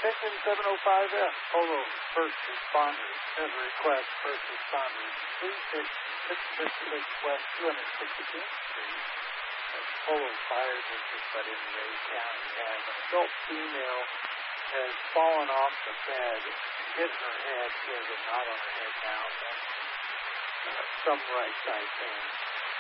Attention 705F, Polo first responders. As a request, first responders, please hit 666 West 262nd Street. Polo Fire District, but in Ray County, as an adult female has fallen off the bed, hit her head. She has a knot on her head now, and some right side pain.